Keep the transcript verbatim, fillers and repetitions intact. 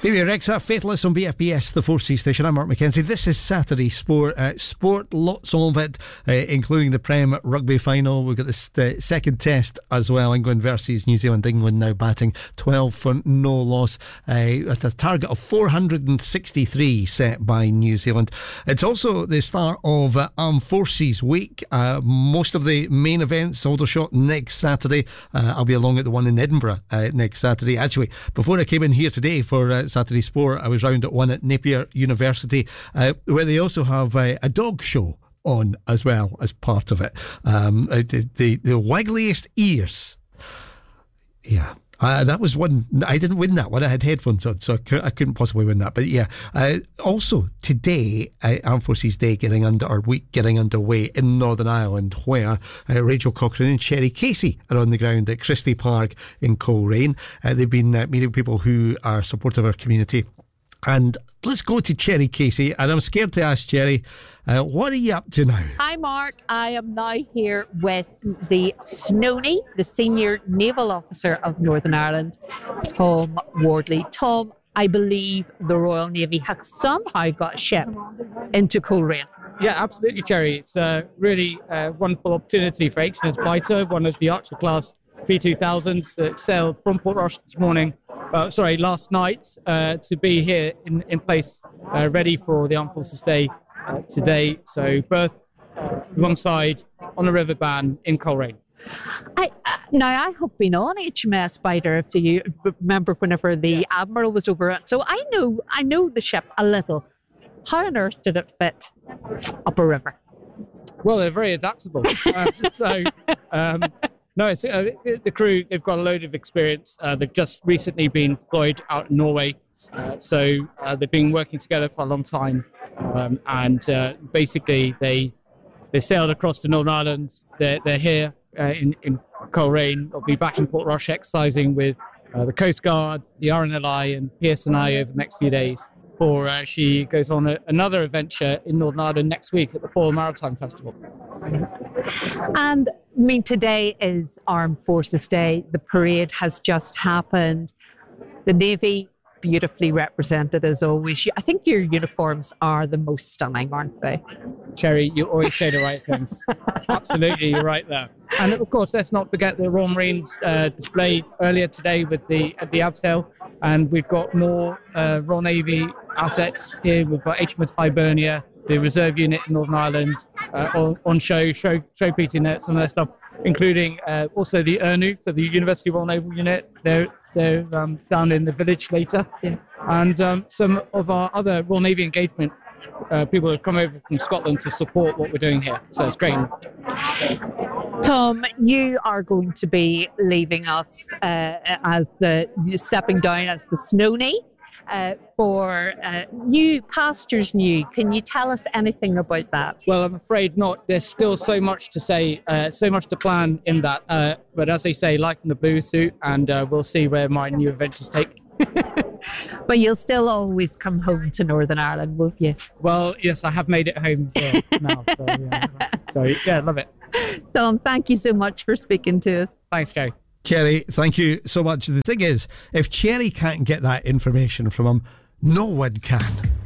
Maybe Rexa, Faithless on B F B S, the four C station. I'm Mark McKenzie. This is Saturday Sport. Uh, sport, lots of it, uh, including the Prem Rugby final. We've got this uh, second test as well. England versus New Zealand. England now batting twelve for no loss, uh, with a target of four hundred sixty-three set by New Zealand. It's also the start of uh, Armed Forces Week. Uh, most of the main events, Aldershot next Saturday. Uh, I'll be along at the one in Edinburgh uh, next Saturday. Actually, before I came in here today for uh, Saturday Sport, I was round at one at Napier University, uh, where they also have uh, a dog show on as well as part of it. Um, the, the, the waggliest ears. Yeah. Uh, that was one. I didn't win that one. I had headphones on, so I, c- I couldn't possibly win that. But yeah, uh, also today, uh, Armed Forces Day getting under, or week getting underway in Northern Ireland, where uh, Rachel Cochrane and Cherry Casey are on the ground at Christie Park in Coleraine. Uh, they've been uh, meeting people who are supportive of our community. And let's go to Cherry Casey, and I'm scared to ask Cherry, uh, what are you up to now? Hi Mark, I am now here with the Snoney, the Senior Naval Officer of Northern Ireland, Tom Wardley. Tom, I believe the Royal Navy has somehow got a ship into Coleraine. Yeah, absolutely, Cherry. It's a really uh, wonderful opportunity for H M S Biter, one of the Archer-class V two thousands that sailed from Portrush this morning. Uh, sorry, last night, uh, to be here in, in place, uh, ready for the Armed Forces Day uh, today. So, berth uh, alongside on the River Bann in Coleraine. I, uh, now, I have been on H M S Biter, if you remember, whenever the yes. Admiral was over it. So I know, I know the ship a little. How on earth did it fit up a river? Well, they're very adaptable. uh, so. Um, No, it's, uh, the crew, they've got a load of experience. Uh, they've just recently been deployed out in Norway. Uh, so uh, they've been working together for a long time. Um, and uh, basically, they they sailed across to Northern Ireland. They're, they're here uh, in, in Coleraine. They'll be back in Portrush exercising with uh, the Coast Guard, the R N L I and P S N I over the next few days. Before uh, she goes on a, another adventure in Northern Ireland next week at the Foyle Maritime Festival. And I mean, today is Armed Forces Day. The parade has just happened. The Navy, beautifully represented as always. I think your uniforms are the most stunning, aren't they? Cherry, you always show the right things. Absolutely, you're right there. And of course, let's not forget the Royal Marines uh, display earlier today with the at the Abseil. And we've got more uh, Royal Navy assets here. We've got H M S Hibernia, the reserve unit in Northern Ireland, uh, on, on show, show, showpiecing some of their stuff, including uh, also the U N U, so the University Royal Naval Unit. They're, they're um, down in the village later. Yeah. And um, some of our other Royal Navy engagement uh, people have come over from Scotland to support what we're doing here. So it's great. Tom, you are going to be leaving us uh, as the, stepping down as the Snoney. Uh, for uh, new pastures new. Can you tell us anything about that? Well, I'm afraid not. There's still so much to say, uh, so much to plan in that. Uh, but as they say, light in the blue suit, and uh, we'll see where my new adventures take. But you'll still always come home to Northern Ireland, won't you? Well, yes, I have made it home yeah, now. So yeah, so, yeah, love it. Tom, thank you so much for speaking to us. Thanks, Joe. Cherry, thank you so much. The thing is, if Cherry can't get that information from him, no one can.